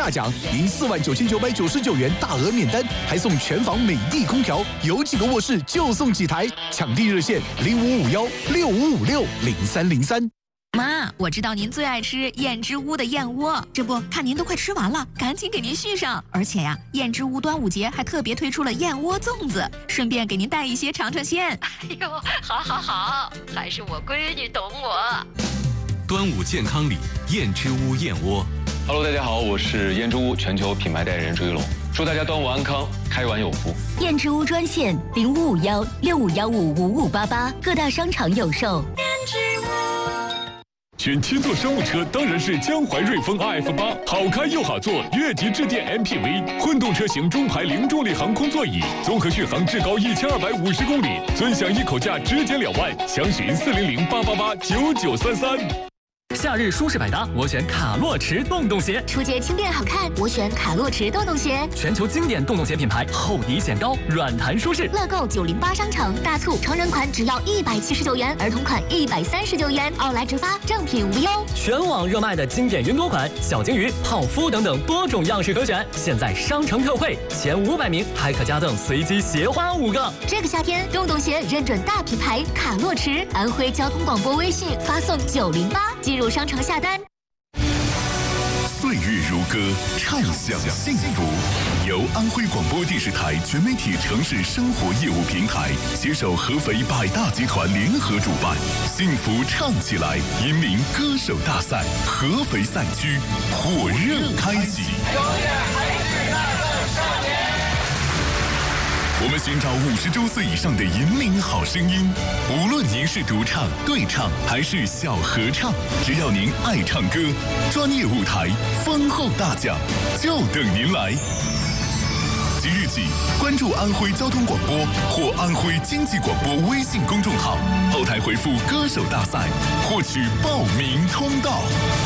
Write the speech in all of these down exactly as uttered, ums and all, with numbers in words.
大奖，赢四万九千九百九十九元大额免单，还送全房美的空调，有几个卧室就送几台。抢地热线零五五幺六五五六零三零三。 妈，我知道您最爱吃燕之屋的燕窝，这不看您都快吃完了，赶紧给您续上。而且呀，燕之屋端午节还特别推出了燕窝粽子，顺便给您带一些尝尝鲜。 哎呦，好好好，还是我闺女懂我。 端午健康礼，燕之屋燕窝。 Hello， 大家好，我是燕之屋全球品牌代言人朱一龙，祝大家端午安康，开碗有福。 燕之屋专线零五五幺六五幺五五五八八，各大商场有售。 燕之屋。 选七座商务车当然是江淮瑞风 R F 八，好开又好坐，越级致电 M P V， 混动车型中排零重力航空座椅，综合续航至高一千二百五十公里，尊享一口价直减两万，详询四零零八八八九九三三。 夏日舒适百搭，我选卡洛驰洞洞鞋； 初阶轻便好看，我选卡洛驰洞洞鞋。 全球经典洞洞鞋品牌，厚底显高，软弹舒适。 乐购九零八商城大促，成人款只要一百七十九元，儿童款一百三十九元，奥莱直发，正品无忧。 全网热卖的经典云朵款、小金鱼、泡芙等等多种样式可选，现在商城特惠，前五百名还可加赠随机鞋花五个。 这个夏天，洞洞鞋认准大品牌卡洛驰，安徽交通广播微信发送九零八。进入商城下单。 岁月如歌，畅享幸福。由安徽广播电视台全媒体城市生活业务平台携手合肥百大集团联合主办，幸福唱起来银名歌手大赛合肥赛区火热开启。 永远还是那个少年。 我们寻找五十周岁以上的银铃好声音，无论您是独唱、对唱还是小合唱，只要您爱唱歌，专业舞台、丰厚大奖就等您来。即日起，关注安徽交通广播或安徽经济广播微信公众号，后台回复“歌手大赛”，获取报名通道。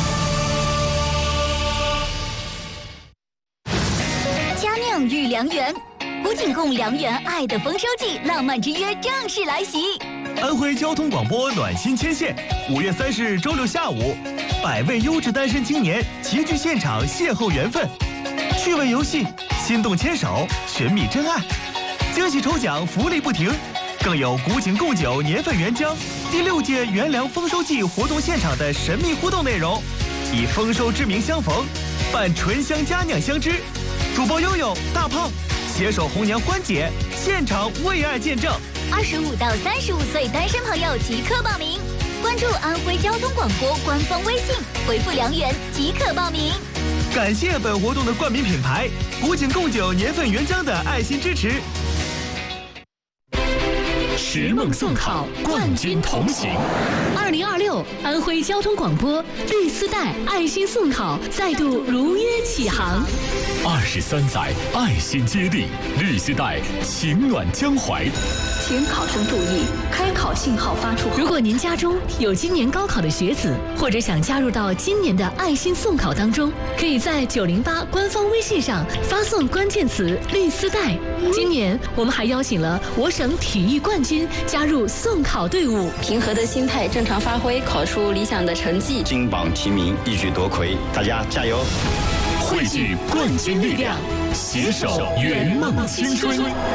佳酿与良缘。古井贡良缘爱的丰收季，浪漫之约正式来袭。 安徽交通广播暖心牵线，五月三十日周六下午，百位优质单身青年齐聚现场邂逅缘分，趣味游戏，心动牵手，寻觅真爱，惊喜抽奖福利不停，更有古井贡酒年份原浆第六届元粮丰收季活动现场的神秘互动内容，以丰收之名相逢，伴醇香佳酿相知。主播悠悠、大胖携手红娘欢姐，现场为爱见证。 二十五到三十五岁单身朋友即刻报名，关注安徽交通广播官方微信，回复良缘即可报名。 感谢本活动的冠名品牌古井贡酒年份原浆的爱心支持。 拾梦送考，冠军同行。二零二六安徽交通广播绿丝带爱心送考再度如约启航。 二十三载爱心接力，绿丝带情暖江淮。 请考生注意，开考信号发出后，如果您家中有今年高考的学子，或者想加入到今年的爱心送考当中，可以在九零八官方微信上发送关键词“绿丝带”。今年我们还邀请了我省体育冠军加入送考队伍， 平和的心态，正常发挥，考出理想的成绩， 金榜题名，一举夺魁，大家加油！ 汇聚冠军力量，携手圆梦青春。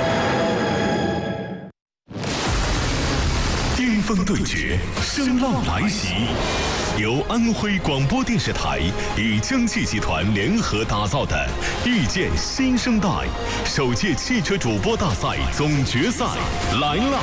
巅峰对决，声浪来袭。由安徽广播电视台与蒸汽集团联合打造的《遇见新生代》首届汽车主播大赛总决赛来了。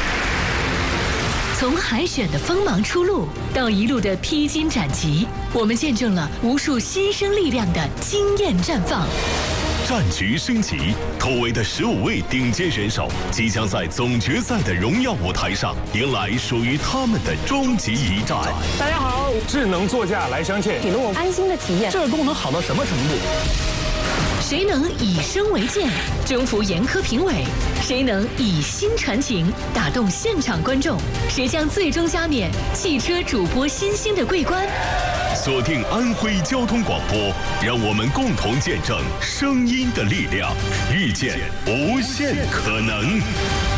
从海选的锋芒初露到一路的披荆斩棘，我们见证了无数新生力量的惊艳绽放。 战局升级，突围的十五位顶尖选手即将在总决赛的荣耀舞台上迎来属于他们的终极一战。 大家好，智能座驾来相见， 给了我安心的体验。 这个功能好到什么程度？ 谁能以身为剑，征服严苛评委？谁能以心传情，打动现场观众？谁将最终加冕汽车主播新星的桂冠？ 锁定安徽交通广播，让我们共同见证声音的力量，遇见无限可能。